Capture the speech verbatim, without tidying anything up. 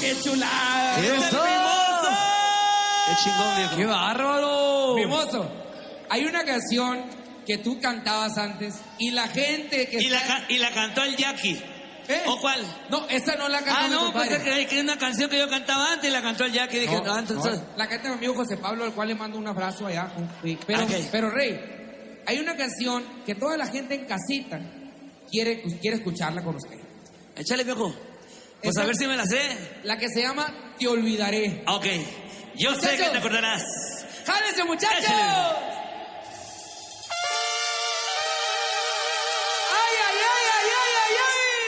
¡Qué chulada! ¡Eso! ¡Qué chingón, viejo! ¡Qué bárbaro! Mimoso, hay una canción que tú cantabas antes y la gente que Y la, está... ca- y la cantó el Jackie. ¿Eh? ¿O cuál? No, esa no la cantó Ah, mi no, compadre. pues es que hay que una canción que yo cantaba antes y la cantó el Jackie. Dije, no, No, entonces... no, la canta mi amigo José Pablo, al cual le mando un abrazo allá. Sí, Pero, Ok. pero Rey, hay una canción que toda la gente en casita quiere, quiere escucharla con usted. Échale, viejo. Pues Esa- a ver si me la sé. La que se llama Te Olvidaré. Ah, ok. Yo sé Muchachos. que te acordarás. ¡Jálese, muchachos! Échale.